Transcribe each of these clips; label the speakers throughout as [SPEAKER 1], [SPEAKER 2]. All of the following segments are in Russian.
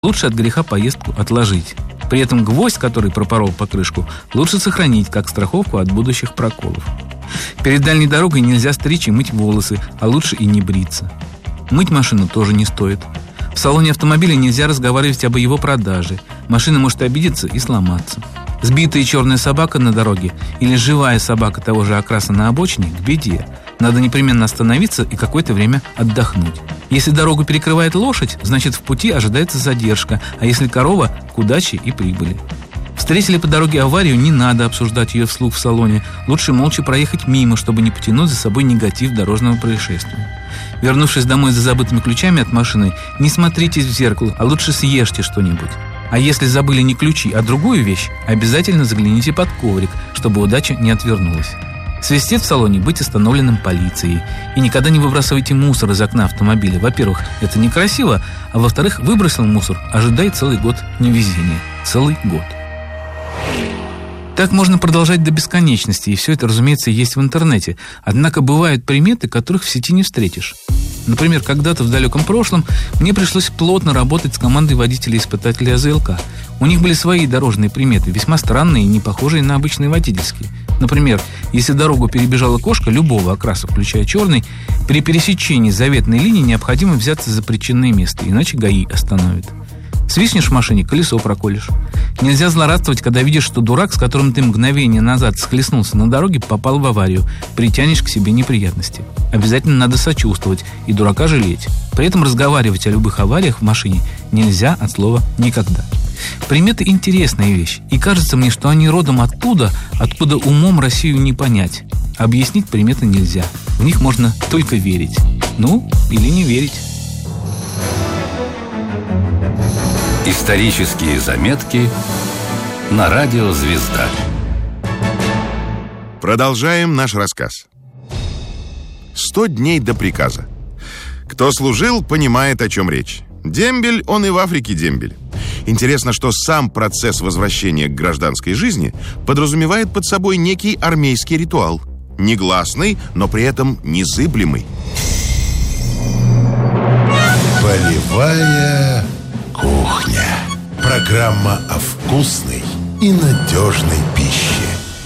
[SPEAKER 1] лучше от греха поездку отложить. При этом гвоздь, который пропорол покрышку, лучше сохранить как страховку от будущих проколов. Перед дальней дорогой нельзя стричь и мыть волосы, а лучше и не бриться. Мыть машину тоже не стоит. В салоне автомобиля нельзя разговаривать об его продаже. Машина может обидеться и сломаться. Сбитая черная собака на дороге или живая собака того же окраса на обочине – к беде. Надо непременно остановиться и какое-то время отдохнуть. Если дорогу перекрывает лошадь, значит в пути ожидается задержка, а если корова – к удаче и прибыли. Встретили по дороге аварию, не надо обсуждать ее вслух в салоне. Лучше молча проехать мимо, чтобы не потянуть за собой негатив дорожного происшествия. Вернувшись домой за забытыми ключами от машины, не смотритесь в зеркало, а лучше съешьте что-нибудь. А если забыли не ключи, а другую вещь, обязательно загляните под коврик, чтобы удача не отвернулась. Свистит в салоне быть остановленным полицией. И никогда не выбрасывайте мусор из окна автомобиля. Во-первых, это некрасиво, а во-вторых, выбросил мусор, ожидай целый год невезения. Целый год. Так можно продолжать до бесконечности, и все это, разумеется, есть в интернете. Однако бывают приметы, которых в сети не встретишь. Например, когда-то в далеком прошлом мне пришлось плотно работать с командой водителей-испытателей АЗЛК. У них были свои дорожные приметы, весьма странные и не похожие на обычные водительские. Например, если дорогу перебежала кошка любого окраса, включая черный, при пересечении заветной линии необходимо взяться за причинное место, иначе ГАИ остановит. Свистнешь в машине, колесо проколешь. Нельзя злорадствовать, когда видишь, что дурак, с которым ты мгновение назад схлестнулся на дороге, попал в аварию. Притянешь к себе неприятности. Обязательно надо сочувствовать и дурака жалеть. При этом разговаривать о любых авариях в машине нельзя от слова «никогда». Приметы – интересная вещь. И кажется мне, что они родом оттуда, откуда умом Россию не понять. Объяснить приметы нельзя. В них можно только верить. Ну, или не верить.
[SPEAKER 2] Исторические заметки на радио «Звезда».
[SPEAKER 3] Продолжаем наш рассказ. 100 дней до приказа. Кто служил, понимает, о чем речь. Дембель, он и в Африке дембель. Интересно, что сам процесс возвращения к гражданской жизни подразумевает под собой некий армейский ритуал. Негласный, но при этом незыблемый.
[SPEAKER 4] Полевая кухня. Программа о вкусной и надежной пище.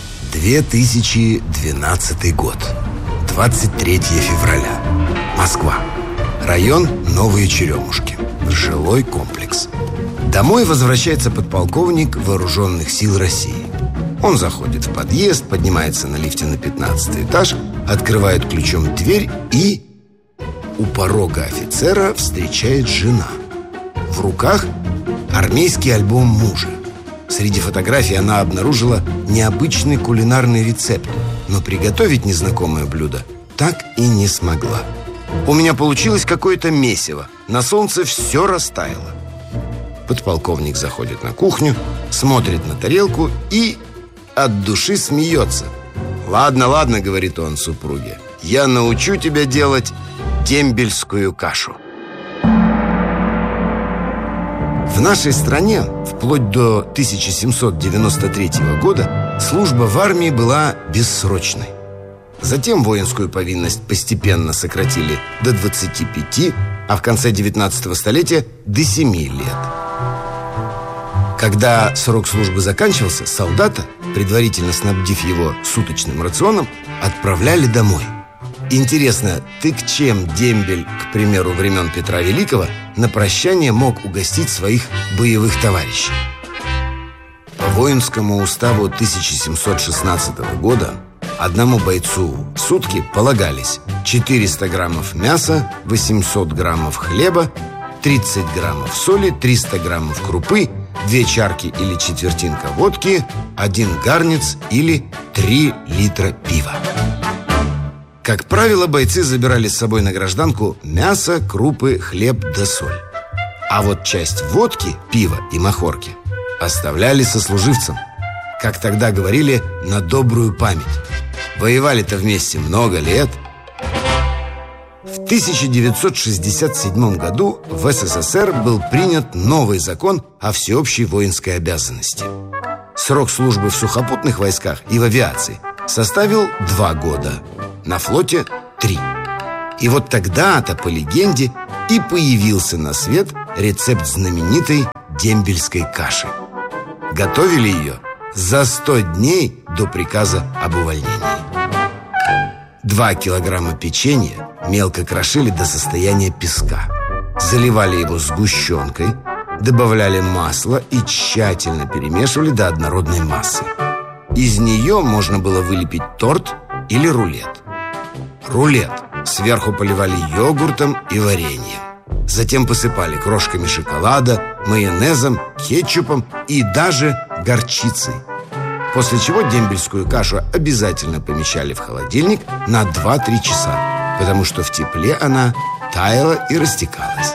[SPEAKER 5] 2012 год. 23 февраля. Москва. Район Новые Черемушки. Жилой комплекс. Домой возвращается подполковник Вооруженных сил России. Он заходит в подъезд, поднимается на лифте на 15 этаж, открывает ключом дверь и... У порога офицера встречает жена. В руках армейский альбом мужа. Среди фотографий она обнаружила необычный кулинарный рецепт, но приготовить незнакомое блюдо так и не смогла. У меня получилось какое-то месиво. На солнце все растаяло. Подполковник заходит на кухню, смотрит на тарелку и от души смеется. «Ладно, ладно», — говорит он супруге, «я научу тебя делать дембельскую кашу». В нашей стране вплоть до 1793 года служба в армии была бессрочной. Затем воинскую повинность постепенно сократили до 25, а в конце 19 столетия до 7 лет. Когда срок службы заканчивался, солдата, предварительно снабдив его суточным рационом, отправляли домой. Интересно, ты к чем дембель, к примеру, времен Петра Великого, на прощание мог угостить своих боевых товарищей? По воинскому уставу 1716 года одному бойцу в сутки полагались 400 граммов мяса, 800 граммов хлеба, 30 граммов соли, 300 граммов крупы, 2 чарки или четвертинка водки, 1 гарниц или 3 литра пива. Как правило, бойцы забирали с собой на гражданку мясо, крупы, хлеб да соль. А вот часть водки, пива и махорки оставляли сослуживцам. Как тогда говорили, на добрую память. Воевали-то вместе много лет. В 1967 году в СССР был принят новый закон о всеобщей воинской обязанности. Срок службы в сухопутных войсках и в авиации составил 2 года. На флоте 3. И вот тогда-то, по легенде, и появился на свет рецепт знаменитой дембельской каши. Готовили ее за 100 дней до приказа об увольнении. 2 килограмма печенья мелко крошили до состояния песка. Заливали его сгущенкой, добавляли масло и тщательно перемешивали до однородной массы. Из нее можно было вылепить торт или рулет. Рулет сверху поливали йогуртом и вареньем. Затем посыпали крошками шоколада, майонезом, кетчупом и даже горчицей. После чего дембельскую кашу обязательно помещали в холодильник на 2-3 часа, потому что в тепле она таяла и растекалась.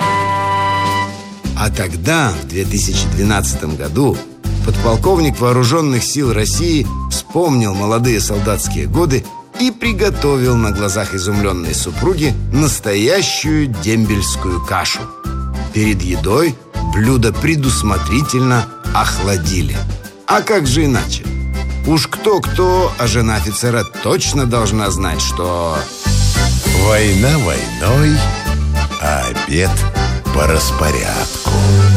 [SPEAKER 5] А тогда, в 2012 году, подполковник Вооруженных сил России вспомнил молодые солдатские годы и приготовил на глазах изумленной супруги настоящую дембельскую кашу. Перед едой блюдо предусмотрительно охладили. А как же иначе? Уж кто-кто, а жена офицера точно должна знать, что...
[SPEAKER 4] Война войной, а обед по распорядку.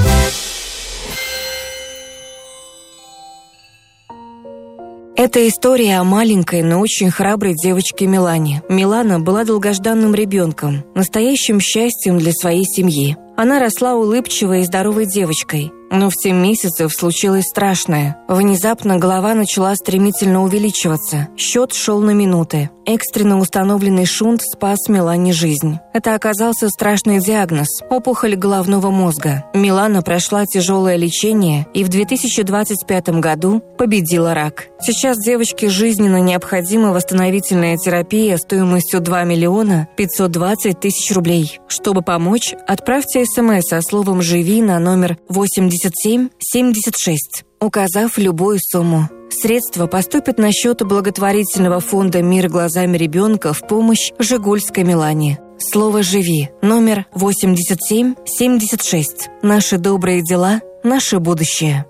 [SPEAKER 6] Это история о маленькой, но очень храброй девочке Милане. Милана была долгожданным ребенком, настоящим счастьем для своей семьи. Она росла улыбчивой и здоровой девочкой. Но в 7 месяцев случилось страшное. Внезапно голова начала стремительно увеличиваться. Счет шел на минуты. Экстренно установленный шунт спас Милане жизнь. Это оказался страшный диагноз – опухоль головного мозга. Милана прошла тяжелое лечение и в 2025 году победила рак. Сейчас девочке жизненно необходима восстановительная терапия стоимостью 2 миллиона 520 тысяч рублей. Чтобы помочь, отправьте СМС со словом «Живи» на номер 8776, указав любую сумму. Средства поступят на счет благотворительного фонда «Мир глазами ребенка» в помощь Жигульской Милане. Слово «Живи» номер 8776. Наши добрые дела, наше будущее.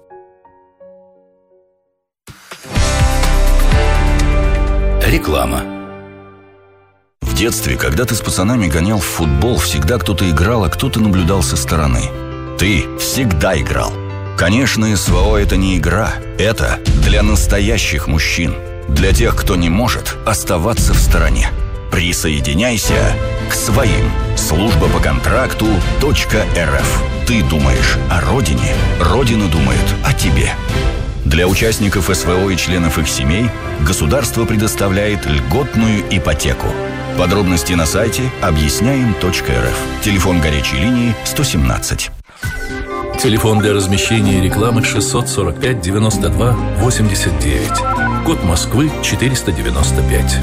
[SPEAKER 2] Реклама. В детстве, когда ты с пацанами гонял в футбол, всегда кто-то играл, а кто-то наблюдал со стороны. Ты всегда играл. Конечно, СВО – это не игра. Это для настоящих мужчин. Для тех, кто не может оставаться в стороне. Присоединяйся к своим. Служба по контракту .рф. Ты думаешь о родине, Родина думает о тебе. Для участников СВО и членов их семей государство предоставляет льготную ипотеку. Подробности на сайте объясняем.рф. Телефон горячей линии 117.
[SPEAKER 7] Телефон для размещения рекламы 645 92 89. Код Москвы 495.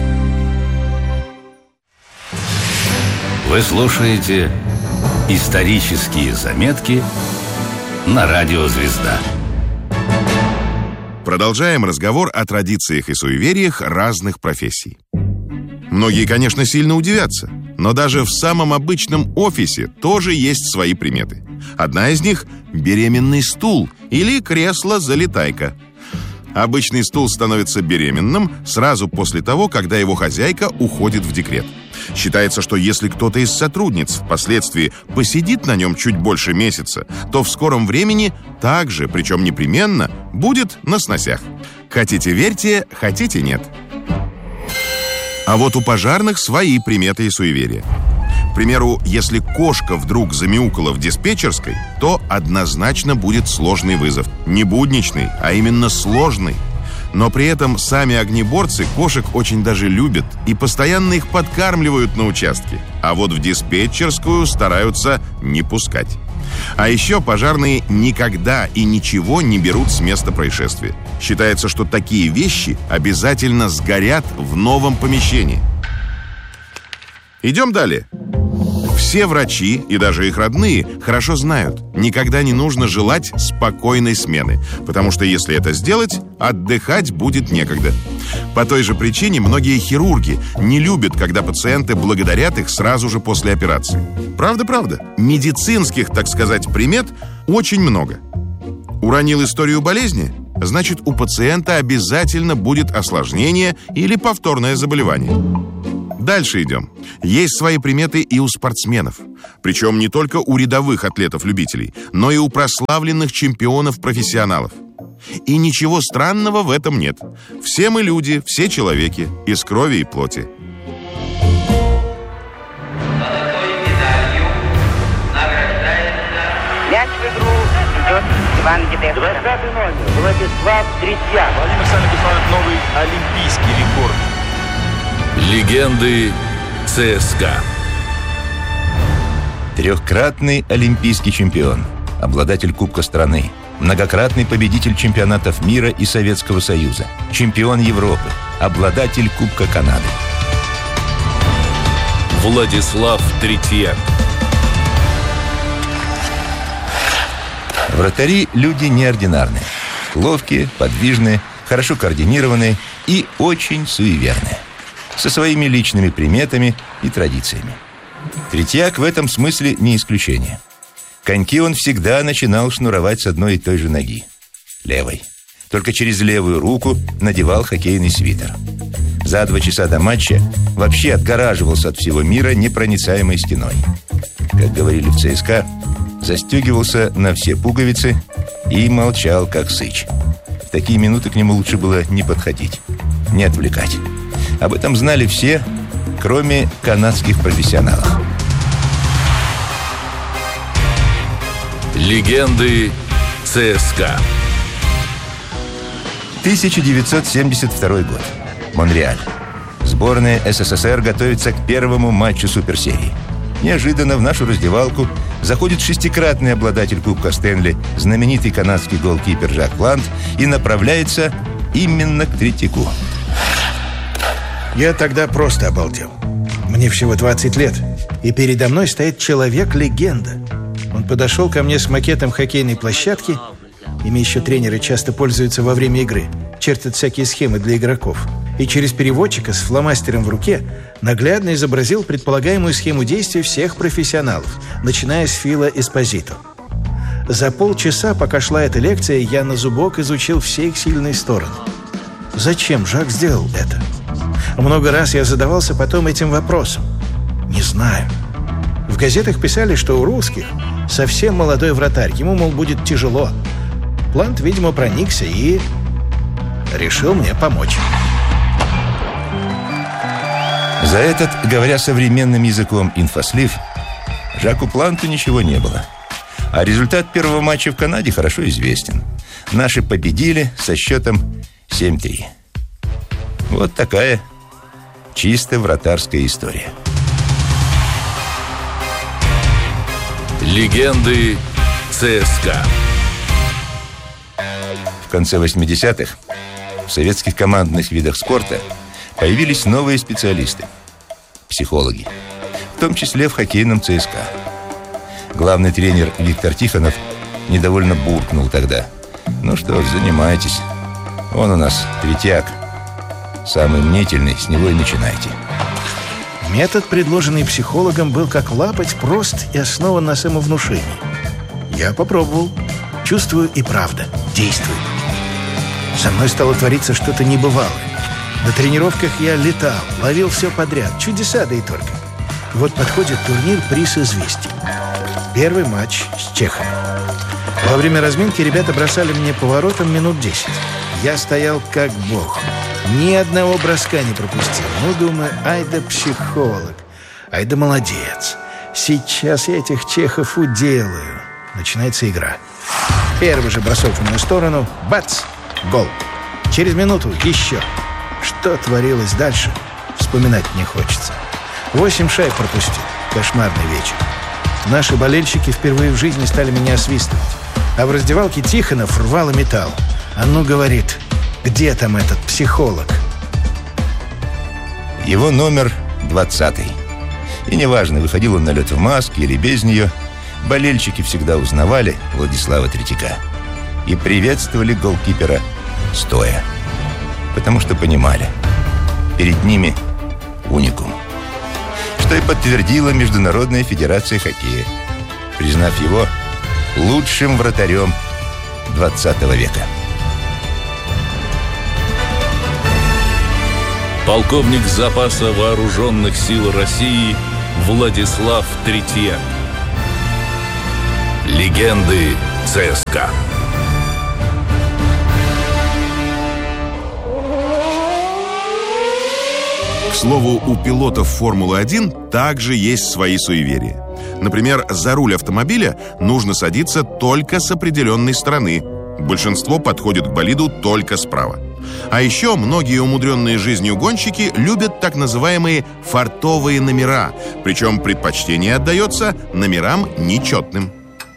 [SPEAKER 2] Вы слушаете «Исторические заметки» на радио «Звезда».
[SPEAKER 3] Продолжаем разговор о традициях и суевериях разных профессий. Многие, конечно, сильно удивятся, но даже в самом обычном офисе тоже есть свои приметы. Одна из них – беременный стул или кресло-залетайка. Обычный стул становится беременным сразу после того, когда его хозяйка уходит в декрет. Считается, что если кто-то из сотрудниц впоследствии посидит на нем чуть больше месяца, то в скором времени также, причем непременно, будет на сносях. Хотите верьте, хотите нет. А вот у пожарных свои приметы и суеверия. К примеру, если кошка вдруг замяукала в диспетчерской, то однозначно будет сложный вызов. Не будничный, а именно сложный. Но при этом сами огнеборцы кошек очень даже любят и постоянно их подкармливают на участке. А вот в диспетчерскую стараются не пускать. А еще пожарные никогда и ничего не берут с места происшествия. Считается, что такие вещи обязательно сгорят в новом помещении. Идем далее. Все врачи и даже их родные хорошо знают, никогда не нужно желать спокойной смены, потому что если это сделать, отдыхать будет некогда. По той же причине многие хирурги не любят, когда пациенты благодарят их сразу же после операции. Правда. Медицинских, так сказать, примет очень много. Уронил историю болезни? Значит, у пациента обязательно будет осложнение или повторное заболевание. Дальше идем. Есть свои приметы и у спортсменов. Причем не только у рядовых атлетов-любителей, но и у прославленных чемпионов-профессионалов. И ничего странного в этом нет. Все мы люди, все человеки, из крови и плоти.
[SPEAKER 8] Мяч в игру идет Иван Едешко. 20-й номер. Владислав Третьяк.
[SPEAKER 9] Владимир Александрович установит новый олимпийский рекорд.
[SPEAKER 7] Легенды ЦСКА.
[SPEAKER 10] Трехкратный олимпийский чемпион, обладатель Кубка страны, многократный победитель чемпионатов мира и Советского Союза, чемпион Европы, обладатель Кубка Канады.
[SPEAKER 7] Владислав Третьяк.
[SPEAKER 10] Вратари – люди неординарные. Ловкие, подвижные, хорошо координированные и очень суеверные. Со своими личными приметами и традициями. Третьяк в этом смысле не исключение. Коньки он всегда начинал шнуровать с одной и той же ноги. Левой. Только через левую руку надевал хоккейный свитер. За 2 часа до матча вообще отгораживался от всего мира непроницаемой стеной. Как говорили в ЦСКА, застегивался на все пуговицы и молчал, как сыч. В такие минуты к нему лучше было не подходить, не отвлекать. Об этом знали все, кроме канадских профессионалов.
[SPEAKER 7] Легенды ЦСКА.
[SPEAKER 10] 1972 год. Монреаль. Сборная СССР готовится к первому матчу суперсерии. Неожиданно в нашу раздевалку заходит 6-кратный обладатель Кубка Стэнли, знаменитый канадский голкипер Жак Плант, и направляется именно к Третьяку.
[SPEAKER 11] Я тогда просто обалдел. Мне всего 20 лет, и передо мной стоит человек-легенда. Он подошел ко мне с макетом хоккейной площадки. Ими еще тренеры часто пользуются во время игры. Чертят всякие схемы для игроков. И через переводчика с фломастером в руке наглядно изобразил предполагаемую схему действий всех профессионалов, начиная с Фила Эспозито. За полчаса, пока шла эта лекция, я на зубок изучил все их сильные стороны. Зачем Жак сделал это? Много раз я задавался потом этим вопросом. Не знаю. В газетах писали, что у русских совсем молодой вратарь. Ему, мол, будет тяжело. Плант, видимо, проникся и решил мне помочь.
[SPEAKER 10] За этот, говоря современным языком, инфослив, Жаку Планту ничего не было. А результат первого матча в Канаде хорошо известен. Наши победили со счетом 7-3. Вот такая чисто вратарская история.
[SPEAKER 7] Легенды ЦСКА.
[SPEAKER 10] В конце 80-х в советских командных видах спорта появились новые специалисты – психологи, в том числе в хоккейном ЦСКА. Главный тренер Виктор Тихонов недовольно буркнул тогда: «Ну что ж, занимайтесь. Он у нас Третьяк. Самый мнительный, с него и начинайте».
[SPEAKER 11] Метод, предложенный психологом, был как лапоть, прост и основан на самовнушении. Я попробовал. Чувствую и правда. Действую. Со мной стало твориться что-то небывалое. На тренировках я летал, ловил все подряд. Чудеса, да и только. Вот подходит турнир «Приз известий». Первый матч с чехами. Во время разминки ребята бросали мне поворотом минут 10. Я стоял как бог. Ни одного броска не пропустил. Ну, думаю, ай да психолог. Ай да молодец. Сейчас я этих чехов уделаю. Начинается игра. Первый же бросок в мою сторону. Бац! Гол. Через минуту еще. Что творилось дальше, вспоминать не хочется. 8 шайб пропустил. Кошмарный вечер. Наши болельщики впервые в жизни стали меня освистывать. А в раздевалке Тихонов рвал и металл. А ну, говорит, где там этот психолог?
[SPEAKER 10] Его номер 20-й. И неважно, выходил он на лед в маске или без нее, болельщики всегда узнавали Владислава Третьяка и приветствовали голкипера стоя. Потому что понимали, перед ними уникум. Что и подтвердила Международная федерация хоккея, признав его лучшим вратарем 20 века.
[SPEAKER 7] Полковник запаса вооруженных сил России Владислав Третьяк. Легенды ЦСКА.
[SPEAKER 3] К слову, у пилотов Формулы-1 также есть свои суеверия. Например, за руль автомобиля нужно садиться только с определенной стороны. Большинство подходит к болиду только справа. А еще многие умудренные жизнью гонщики любят так называемые фартовые номера, причем предпочтение отдается номерам нечетным.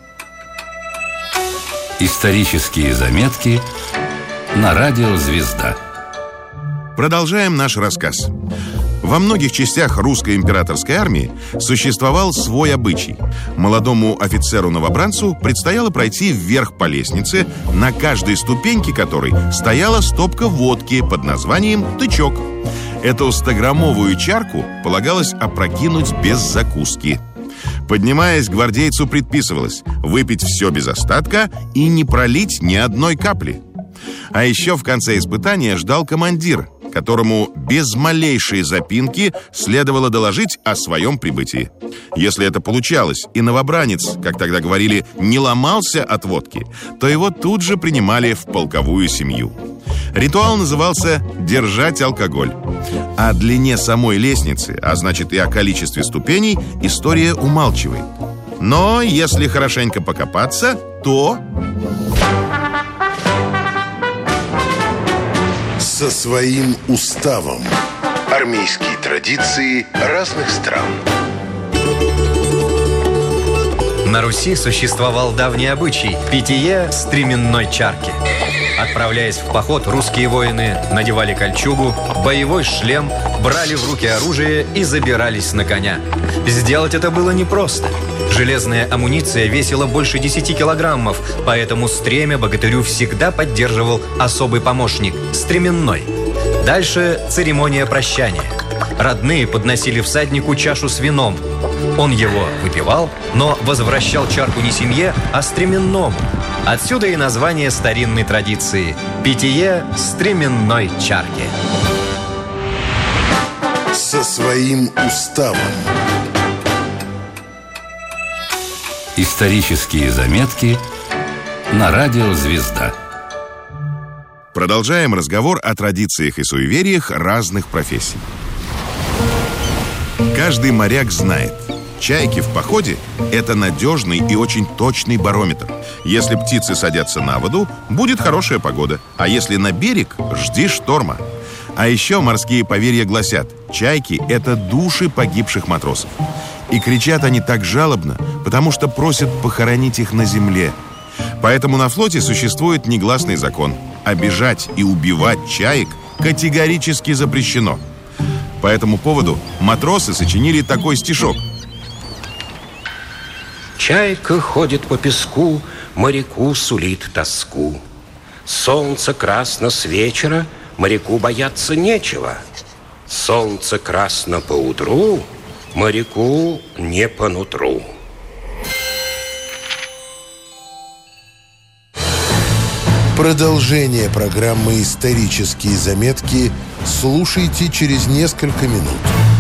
[SPEAKER 2] Исторические заметки на радио «Звезда».
[SPEAKER 3] Продолжаем наш рассказ. Во многих частях русской императорской армии существовал свой обычай. Молодому офицеру-новобранцу предстояло пройти вверх по лестнице, на каждой ступеньке которой стояла стопка водки под названием «тычок». Эту 100-граммовую чарку полагалось опрокинуть без закуски. Поднимаясь, гвардейцу предписывалось выпить все без остатка и не пролить ни одной капли. А еще в конце испытания ждал командир, которому без малейшей запинки следовало доложить о своем прибытии. Если это получалось, и новобранец, как тогда говорили, не ломался от водки, то его тут же принимали в полковую семью. Ритуал назывался «держать алкоголь». О длине самой лестницы, а значит и о количестве ступеней, история умалчивает. Но если хорошенько покопаться, то...
[SPEAKER 4] Со своим уставом. Армейские традиции разных стран.
[SPEAKER 12] На Руси существовал давний обычай – питье стременной чарки. Отправляясь в поход, русские воины надевали кольчугу, боевой шлем, брали в руки оружие и забирались на коня. Сделать это было непросто. Железная амуниция весила больше 10 килограммов, поэтому стремя богатырю всегда поддерживал особый помощник – стременной. Дальше церемония прощания. Родные подносили всаднику чашу с вином. Он его выпивал, но возвращал чарку не семье, а стременному. Отсюда и название старинной традиции – питье стременной чарки.
[SPEAKER 4] Со своим уставом.
[SPEAKER 2] Исторические заметки на радио «Звезда».
[SPEAKER 3] Продолжаем разговор о традициях и суевериях разных профессий. Каждый моряк знает, чайки в походе – это надежный и очень точный барометр. Если птицы садятся на воду, будет хорошая погода, а если на берег – жди шторма. А еще морские поверья гласят, чайки – это души погибших матросов. И кричат они так жалобно, потому что просят похоронить их на земле. Поэтому на флоте существует негласный закон – обижать и убивать чаек категорически запрещено. По этому поводу матросы сочинили такой стишок.
[SPEAKER 13] Чайка ходит по песку, моряку сулит тоску. Солнце красно с вечера, моряку бояться нечего. Солнце красно поутру, моряку не по нутру.
[SPEAKER 4] Продолжение программы «Исторические заметки» слушайте через несколько минут.